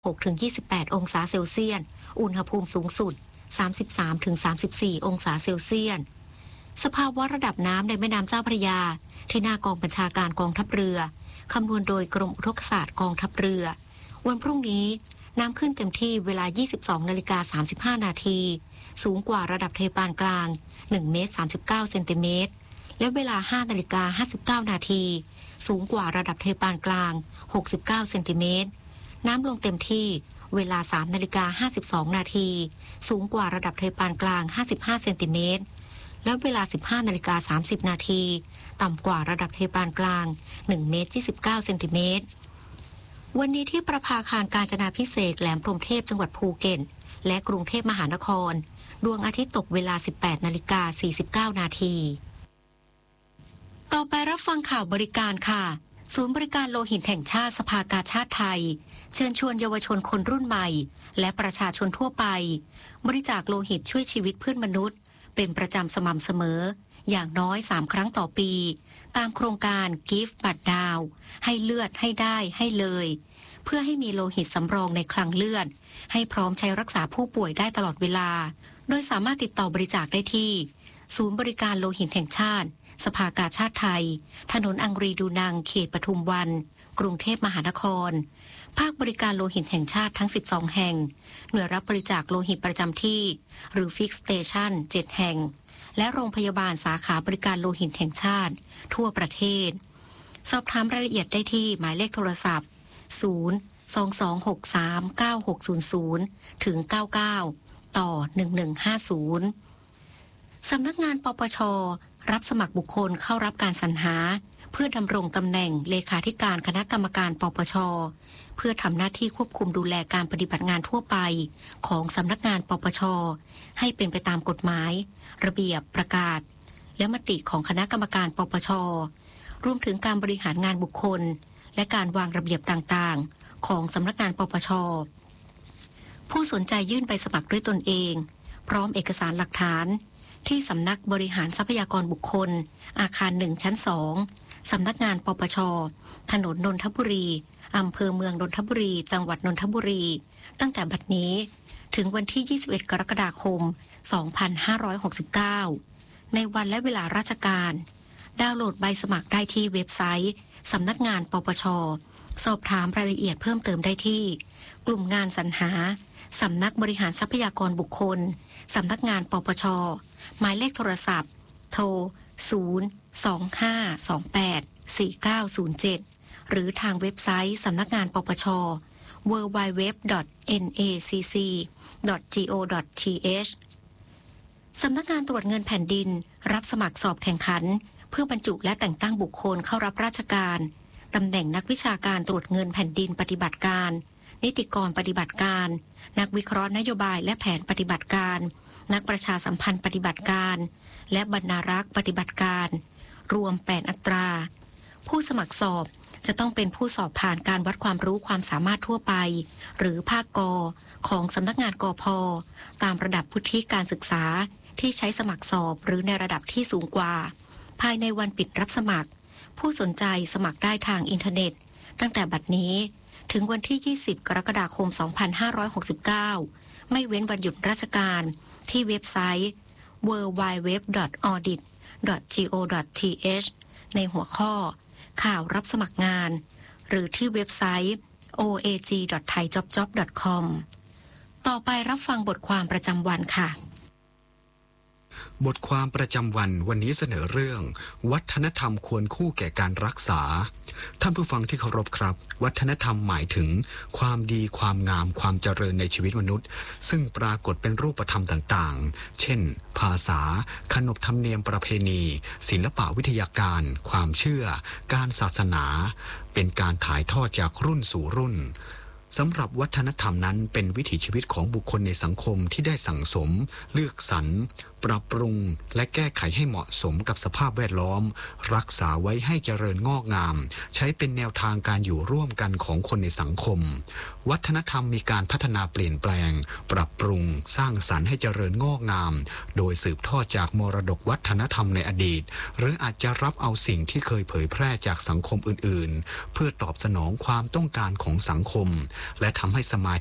6-28 องศาเซลเซียสอุณหภูมิสูงสุด 33-34 องศาเซลเซียสสภาวะระดับน้ำในแม่น้ำเจ้าพระยาที่หน้ากองบัญชาการกองทัพเรือคำนวณโดยกรมอุทกศาสตร์กองทัพเรือวันพรุ่งนี้น้ำขึ้นเต็มที่เวลา 22:35 นาทีสูงกว่าระดับทะเลปานกลาง 1 เมตร 39 เซนติเมตรและเวลา 5:59 นาทีสูงกว่าระดับทะเลปานกลาง 69 เซนติเมตรน้ำลงเต็มที่เวลา 3:52 นาทีสูงกว่าระดับทะเลปานกลาง 55 เซนติเมตรและเวลา 15:30 นาทีต่ำกว่าระดับทะเลปานกลาง 1 เมตร 29 เซนติเมตรวันนี้ที่ประภาคารกาญจนาภิเษกแหลมพรหมเทพจังหวัดภูเก็ตและกรุงเทพมหานครดวงอาทิตย์ตกเวลา 18:49 นาทีต่อไปรับฟังข่าวบริการค่ะศูนย์บริการโลหิตแห่งชาติสภากาชาดไทยเชิญชวนเยาวชนคนรุ่นใหม่และประชาชนทั่วไปบริจาคโลหิตช่วยชีวิตเพื่อนมนุษย์เป็นประจำสม่ำเสมออย่างน้อย3ครั้งต่อปีตามโครงการ Give บัตรดาวให้เลือดให้ได้ให้เลยเพื่อให้มีโลหิตสำรองในคลังเลือดให้พร้อมใช้รักษาผู้ป่วยได้ตลอดเวลาโดยสามารถติดต่อบริจาคได้ที่ศูนย์บริการโลหิตแห่งชาติสภากาชาดไทยถนนอังรีดูนังเขตปทุมวันกรุงเทพมหานครภาคบริการโลหิตแห่งชาติทั้ง12แห่งหน่วยรับบริจาคโลหิตประจำที่หรือ Fix Station 7 แห่งและโรงพยาบาลสาขาบริการโลหิตแห่งชาติทั่วประเทศสอบถามรายละเอียดได้ที่หมายเลขโทรศัพท์022639600ถึง99ต่อ1150สำนักงานปปช.รับสมัครบุคคลเข้ารับการสรรหาเพื่อดำรงตำแหน่งเลขาธิการคณะกรรมการปปช.เพื่อทำหน้าที่ควบคุมดูแลการปฏิบัติงานทั่วไปของสำนักงานปปช.ให้เป็นไปตามกฎหมายระเบียบประกาศและมติของคณะกรรมการปปช.รวมถึงการบริหารงานบุคคลและการวางระเบียบต่างๆของสำนักงานปปช.ผู้สนใจยื่นใบสมัครด้วยตนเองพร้อมเอกสารหลักฐานที่สำนักบริหารทรัพยากรบุคคลอาคาร1ชั้น2สำนักงานปปช.ถนนนนทบุรีอำเภอเมืองนนทบุรีจังหวัดนนทบุรีตั้งแต่บัดนี้ถึงวันที่21กรกฎาคม2569ในวันและเวลาราชการดาวน์โหลดใบสมัครได้ที่เว็บไซต์สำนักงานปปช.สอบถามรายละเอียดเพิ่มเติมได้ที่กลุ่มงานสรรหาสำนักบริหารทรัพยากรบุคคลสำนักงานปปช.หมายเลขโทรศัพท์โทร025284907หรือทางเว็บไซต์สำนักงานปปช. www.nacc.go.th สำนักงานตรวจเงินแผ่นดินรับสมัครสอบแข่งขันเพื่อบรรจุและแต่งตั้งบุคคลเข้ารับราชการตำแหน่งนักวิชาการตรวจเงินแผ่นดินปฏิบัติการนิติกรปฏิบัติการนักวิเคราะห์นโยบายและแผนปฏิบัติการนักประชาสัมพันธ์ปฏิบัติการและบรรณารักษ์ปฏิบัติการรวม8อัตราผู้สมัครสอบจะต้องเป็นผู้สอบผ่านการวัดความรู้ความสามารถทั่วไปหรือภาคก.ของสำนักงานกพ.ตามระดับวุฒิการศึกษาที่ใช้สมัครสอบหรือในระดับที่สูงกว่าภายในวันปิดรับสมัครผู้สนใจสมัครได้ทางอินเทอร์เน็ตตั้งแต่บัดนี้ถึงวันที่20กรกฎาคม2569ไม่เว้นวันหยุดราชการที่เว็บไซต์ www.audit.go.th ในหัวข้อข่าวรับสมัครงานหรือที่เว็บไซต์ oag.thaijobjob.com ต่อไปรับฟังบทความประจำวันค่ะบทความประจำวันนี้เสนอเรื่องวัฒนธรรมควรคู่แก่การรักษาท่านผู้ฟังที่เคารพครับวัฒนธรรมหมายถึงความดีความงามความเจริญในชีวิตมนุษย์ซึ่งปรากฏเป็นรูปธรรมต่างๆเช่นภาษาขนบธรรมเนียมประเพณีศิลปะวิทยาการความเชื่อการศาสนาเป็นการถ่ายทอดจากรุ่นสู่รุ่นสำหรับวัฒนธรรมนั้นเป็นวิถีชีวิตของบุคคลในสังคมที่ได้สั่งสมเลือกสรรปรับปรุงและแก้ไขให้เหมาะสมกับสภาพแวดล้อมรักษาไว้ให้เจริญงอกงามใช้เป็นแนวทางการอยู่ร่วมกันของคนในสังคมวัฒนธรรมมีการพัฒนาเปลี่ยนแปลงปรับปรุงสร้างสรรค์ให้เจริญงอกงามโดยสืบทอดจากมรดกวัฒนธรรมในอดีตหรืออาจจะรับเอาสิ่งที่เคยเผยแพร่จากสังคมอื่นๆเพื่อตอบสนองความต้องการของสังคมและทำให้สมา